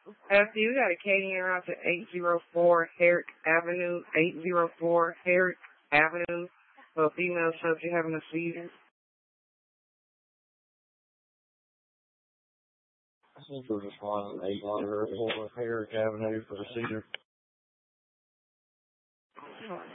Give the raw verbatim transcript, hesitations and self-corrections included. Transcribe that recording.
After you got a Katie in house at eight oh four Herrick Avenue, eight oh four Herrick Avenue, for a female subject having a seizure. Central responding eight oh four Herrick Avenue for a seizure.